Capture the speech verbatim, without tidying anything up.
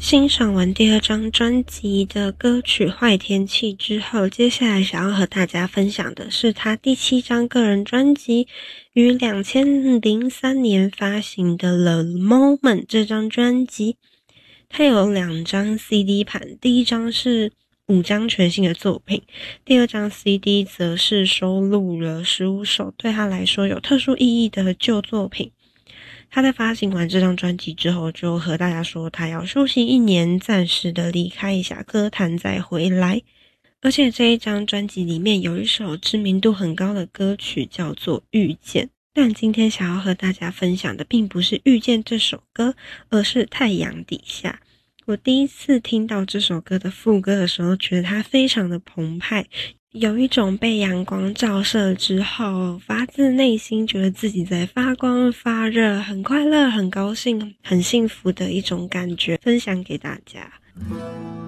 欣赏完第二张专辑的歌曲《坏天气》之后，接下来想要和大家分享的是他第七张个人专辑，于两千零三年发行的《The Moment》这张专辑。它有两张 C D 盘，第一张是五张全新的作品，第二张 C D 则是收录了十五首对他来说有特殊意义的旧作品。他在发行完这张专辑之后，就和大家说他要休息一年，暂时的离开一下歌坛再回来。而且这一张专辑里面有一首知名度很高的歌曲叫做《遇见》，但今天想要和大家分享的并不是《遇见》这首歌，而是《太阳底下》。我第一次听到这首歌的副歌的时候，觉得它非常的澎湃，有一种被阳光照射之后，发自内心觉得自己在发光发热，很快乐很高兴很幸福的一种感觉，分享给大家。